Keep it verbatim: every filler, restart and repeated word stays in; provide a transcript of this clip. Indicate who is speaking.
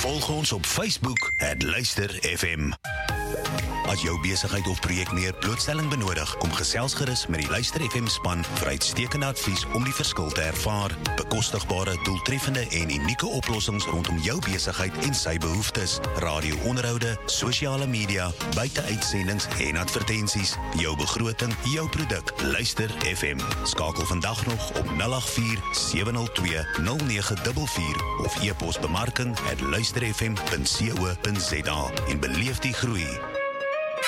Speaker 1: volg ons op Facebook, het Luister F M. As jou besigheid of projek meer blootstelling benodig, kom gesels gerus met die Luister F M span vir uitstekende advies om die verskil te ervaar. Bekostigbare, doeltreffende en unieke oplossings rondom jou besigheid en sy behoeftes. Radio-onderhoude, sosiale media, buite-uitsendings en advertensies. Jou begroting, jou produk. Luister F M. Skakel vandag nog op nul agt vier, sewe nul twee, nul nege vier vier of e-pos bemarking at luisterfm punt co punt za en beleef die groei.